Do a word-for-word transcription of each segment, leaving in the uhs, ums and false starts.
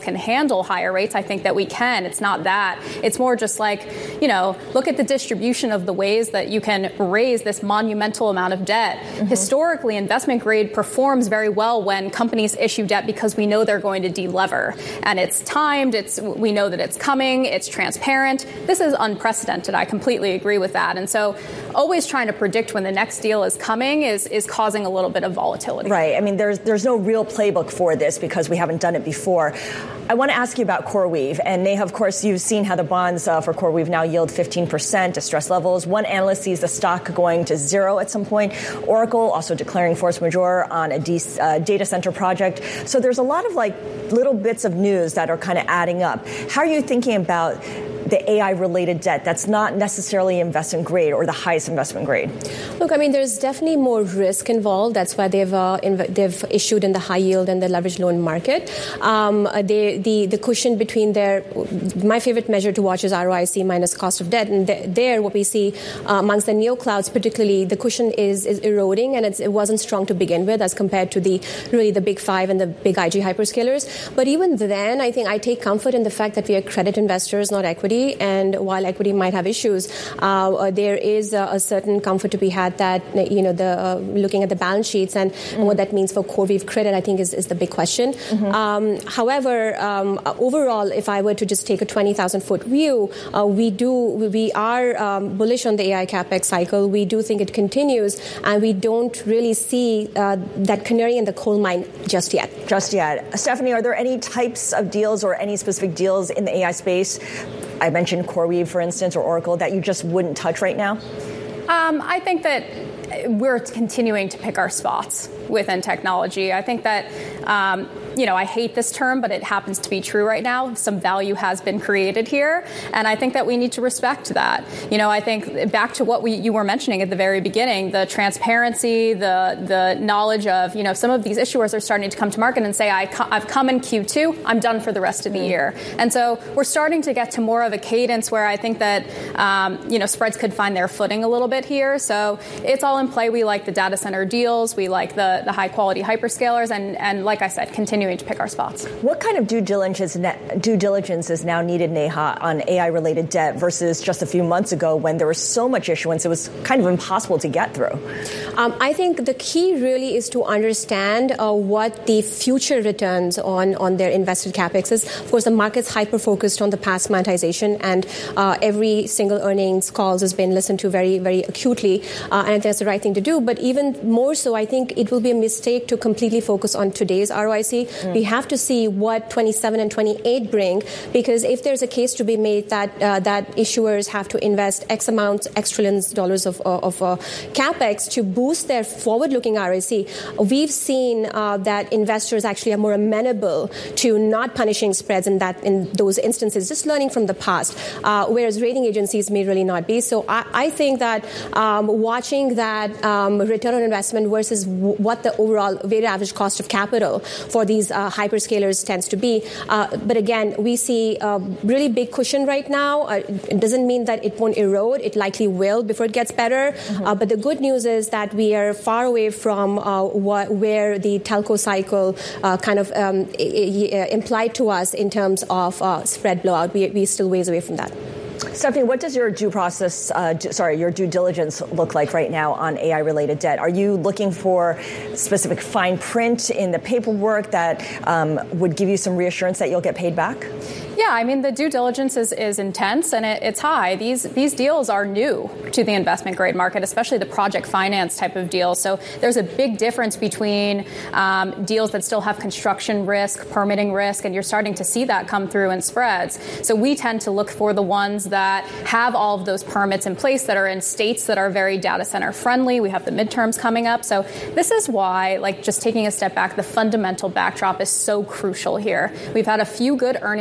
can handle higher rates. I think that we can. It's not that. It's more just like, you know, look at the distribution of the ways that you can raise this monumental amount of debt. Mm-hmm. Historically, investment grade performs very well when companies issue debt because we know they're going to delever. And it's timed. It's we know that it's coming. It's transparent. This is unprecedented. I completely agree with that. And so always trying to predict when the next deal is coming is, is causing a little bit of volatility. Right. I mean, there's there's no real playbook for this because we haven't done it before. I want to ask you about CoreWeave. And Neha, of course, you've seen how the bonds uh, for CoreWeave now yield fifteen percent distress levels. One analyst sees the stock going to zero at some point. Oracle also declaring force majeure on a de- uh, data center project. So there's a lot of like little bits of news that are kind of adding up. How are you thinking about the A I-related debt that's not necessarily investment grade or the highest investment grade? Look, I mean, there's definitely more risk involved. That's why they've uh, inv- they've issued in the high yield and the leveraged loan market. Um, they, the the cushion between their, my favorite measure to watch is R O I C minus cost of debt, and th- there what we see uh, amongst the neoclouds, particularly, the cushion is is eroding, and it's, it wasn't strong to begin with as compared to the really the big five and the big I G hyperscalers. But even then, I think I take comfort in the fact that we are credit investors, not equity. And while equity might have issues, uh, there is a, a certain comfort to be had that, you know, the uh, looking at the balance sheets and, mm-hmm. and what that means for CoreWeave credit, I think is, is the big question. Mm-hmm. Um, however, um, overall, if I were to just take a twenty thousand foot view, uh, we do, we are um, bullish on the A I CapEx cycle. We do think it continues, and we don't really see uh, that canary in the coal mine just yet. Just yet. Stephanie, are there any types of deals or any specific deals in the A I space? I mentioned CoreWeave, for instance, or Oracle, that you just wouldn't touch right now? Um, I think that we're continuing to pick our spots within technology. I think that, um, you know, I hate this term, but it happens to be true right now. Some value has been created here, and I think that we need to respect that. You know, I think back to what we you were mentioning at the very beginning, the transparency, the the knowledge of, you know, some of these issuers are starting to come to market and say, I co- I've come in Q two, I'm done for the rest of the year. And so we're starting to get to more of a cadence where I think that, um, you know, spreads could find their footing a little bit here. So it's all in play. We like the data center deals. We like the, the high quality hyperscalers. And, and like I said, continue to pick our spots. What kind of due diligence due diligence is now needed, Neha, on A I-related debt versus just a few months ago when there was so much issuance it was kind of impossible to get through? Um, I think the key really is to understand uh, what the future returns on, on their invested capex is. Of course, the market's hyper-focused on the past monetization, and uh, every single earnings calls has been listened to very, very acutely, uh, and I think that's the right thing to do. But even more so, I think it will be a mistake to completely focus on today's R O I C. Mm. We have to see what twenty-seven and twenty-eight bring, because if there's a case to be made that uh, that issuers have to invest X amount, X trillions dollars of, of uh, capex to boost their forward-looking R O I C, we've seen uh, that investors actually are more amenable to not punishing spreads in that in those instances, just learning from the past, uh, whereas rating agencies may really not be. So I, I think that um, watching that um, return on investment versus w- what the overall weighted average cost of capital for these uh, hyperscalers tends to be. Uh, but again, we see a really big cushion right now. Uh, it doesn't mean that it won't erode. It likely will before it gets better. Mm-hmm. Uh, but the good news is that we are far away from uh, what, where the telco cycle uh, kind of um, I- I implied to us in terms of uh, spread blowout. We, we still ways away from that. Stephanie, what does your due process, uh, d- sorry, your due diligence look like right now on A I-related debt? Are you looking for specific fine print in the paperwork that um, would give you some reassurance that you'll get paid back? Yeah, I mean, the due diligence is, is intense and it, it's high. These these deals are new to the investment grade market, especially the project finance type of deals. So there's a big difference between um, deals that still have construction risk, permitting risk, and you're starting to see that come through in spreads. So we tend to look for the ones that have all of those permits in place, that are in states that are very data center friendly. We have the midterms coming up. So this is why, like, just taking a step back, the fundamental backdrop is so crucial here. We've had a few good earnings seasons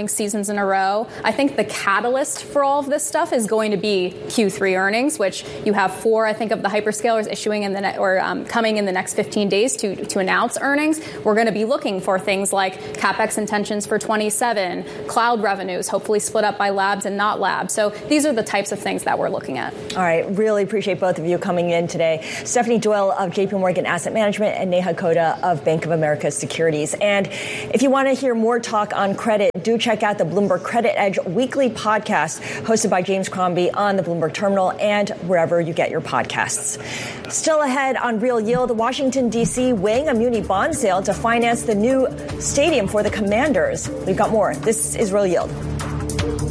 seasons in a row. I think the catalyst for all of this stuff is going to be Q three earnings, which you have four, I think, of the hyperscalers issuing in the ne- or um, coming in the next fifteen days to, to announce earnings. We're going to be looking for things like CapEx intentions for twenty-seven, cloud revenues, hopefully split up by labs and not labs. So these are the types of things that we're looking at. All right. Really appreciate both of you coming in today. Stephanie Doyle of J P Morgan Asset Management and Neha Kota of Bank of America Securities. And if you want to hear more talk on credit, do check out the Bloomberg Credit Edge weekly podcast hosted by James Crombie on the Bloomberg Terminal and wherever you get your podcasts. Still ahead on Real Yield, Washington, D C weighing a muni bond sale to finance the new stadium for the Commanders. We've got more. This is Real Yield.